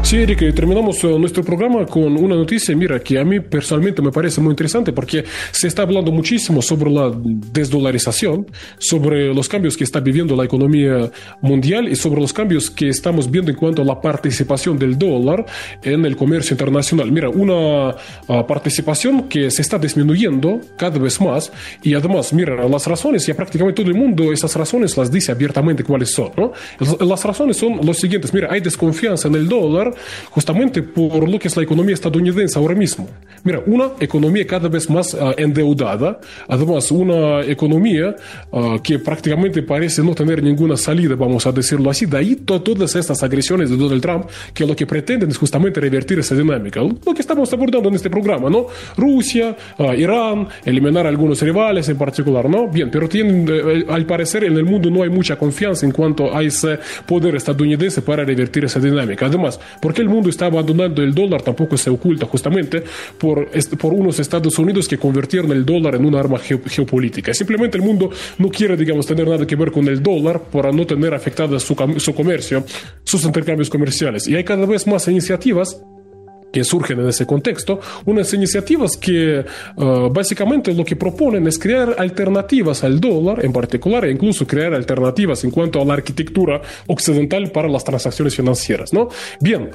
Sí, Eric, terminamos nuestro programa con una noticia, mira, que a mí personalmente me parece muy interesante porque se está hablando muchísimo sobre la desdolarización, sobre los cambios que está viviendo la economía mundial y sobre los cambios que estamos viendo en cuanto a la participación del dólar en el comercio internacional. Mira, una participación que se está disminuyendo cada vez más y además, mira, las razones, ya prácticamente todo el mundo esas razones las dice abiertamente cuáles son, ¿no? Las razones son los siguientes, mira, hay desconfianza en el dólar justamente por lo que es la economía estadounidense ahora mismo. Mira, una economía cada vez más endeudada, además una economía que prácticamente parece no tener ninguna salida, vamos a decirlo así. De ahí todas estas agresiones de Donald Trump, que lo que pretenden es justamente revertir esa dinámica. Lo que estamos abordando en este programa, ¿no? Rusia, Irán, eliminar a algunos rivales en particular, ¿no? Bien, pero al parecer en el mundo no hay mucha confianza en cuanto a ese poder estadounidense para revertir esa dinámica. Además, porque el mundo está abandonando el dólar tampoco se oculta justamente por unos Estados Unidos que convirtieron el dólar en un arma geopolítica. Simplemente el mundo no quiere, digamos, tener nada que ver con el dólar para no tener afectada su comercio, sus intercambios comerciales. Y hay cada vez más iniciativas que surgen en ese contexto, unas iniciativas que básicamente lo que proponen es crear alternativas al dólar en particular e incluso crear alternativas en cuanto a la arquitectura occidental para las transacciones financieras, ¿no? Bien,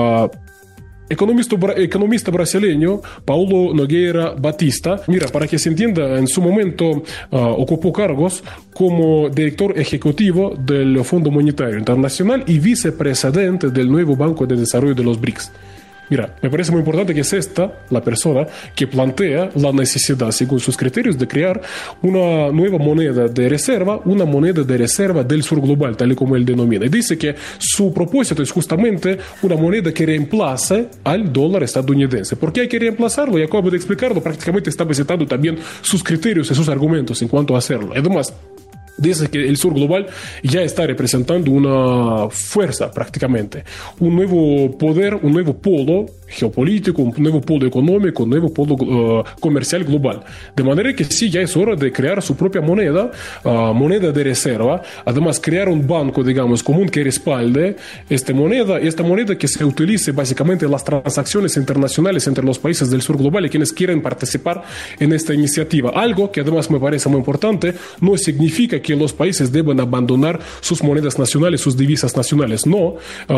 economista brasileño Paulo Nogueira Batista, mira, para que se entienda, en su momento ocupó cargos como director ejecutivo del Fondo Monetario Internacional y vicepresidente del nuevo Banco de Desarrollo de los BRICS. Mira, me parece muy importante que es esta la persona que plantea la necesidad, según sus criterios, de crear una nueva moneda de reserva, una moneda de reserva del sur global, tal y como él denomina. Y dice que su propósito es justamente una moneda que reemplace al dólar estadounidense. ¿Por qué hay que reemplazarlo? Y acabo de explicarlo, prácticamente está presentando también sus criterios y sus argumentos en cuanto a hacerlo. Además, dice que el sur global ya está representando una fuerza prácticamente, un nuevo poder, un nuevo polo geopolítico, un nuevo polo económico, un nuevo polo comercial global. De manera que sí, ya es hora de crear su propia moneda, moneda de reserva, además crear un banco, digamos, común que respalde esta moneda que se utilice básicamente en las transacciones internacionales entre los países del sur global y quienes quieren participar en esta iniciativa. Algo que además me parece muy importante, no significa que los países deben abandonar sus monedas nacionales, sus divisas nacionales. No,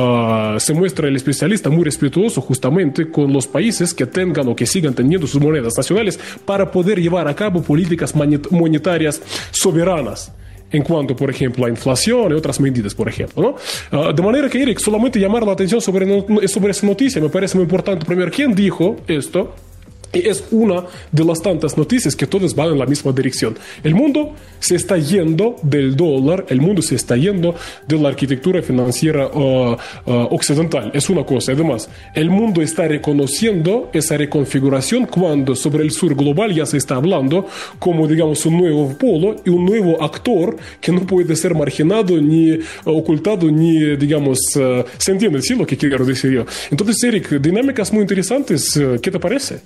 se muestra el especialista muy respetuoso justamente con los países que tengan o que sigan teniendo sus monedas nacionales para poder llevar a cabo políticas monetarias soberanas en cuanto, por ejemplo, a inflación y otras medidas, por ejemplo, ¿no? De manera que, Eric, solamente llamar la atención sobre esa noticia me parece muy importante. Primero, ¿quién dijo esto? Y es una de las tantas noticias que todas van en la misma dirección. El mundo se está yendo del dólar, el mundo se está yendo de la arquitectura financiera occidental. Es una cosa. Además, el mundo está reconociendo esa reconfiguración cuando sobre el sur global ya se está hablando como, digamos, un nuevo polo y un nuevo actor que no puede ser marginado ni ocultado ni, digamos, ¿se entiende? Sí, lo que quiero decir yo. Entonces, Eric, dinámicas muy interesantes. ¿Qué te parece?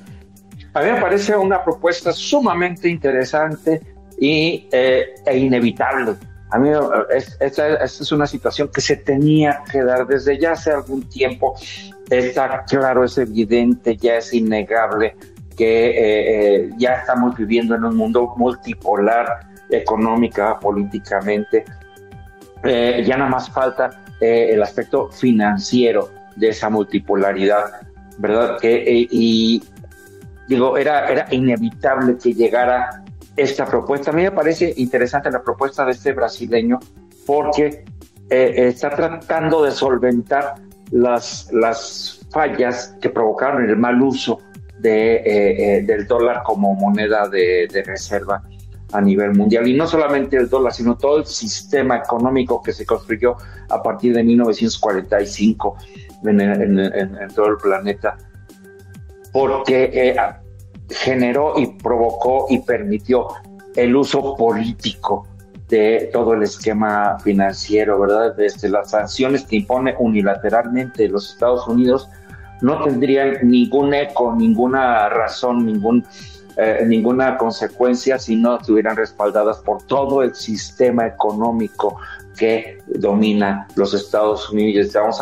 A mí me parece una propuesta sumamente interesante e inevitable. A mí esta es una situación que se tenía que dar desde ya hace algún tiempo. Está claro, es evidente, ya es innegable que ya estamos viviendo en un mundo multipolar, económica, políticamente. Ya nada más falta el aspecto financiero de esa multipolaridad, ¿verdad? Digo, era inevitable que llegara esta propuesta. A mí me parece interesante la propuesta de este brasileño porque está tratando de solventar las fallas que provocaron el mal uso del dólar como moneda de reserva a nivel mundial. Y no solamente el dólar, sino todo el sistema económico que se construyó a partir de 1945 en todo el planeta. Porque generó y provocó y permitió el uso político de todo el esquema financiero, ¿verdad? Desde las sanciones que impone unilateralmente los Estados Unidos no tendrían ningún eco, ninguna razón, ninguna consecuencia si no estuvieran respaldadas por todo el sistema económico que domina los Estados Unidos. Estamos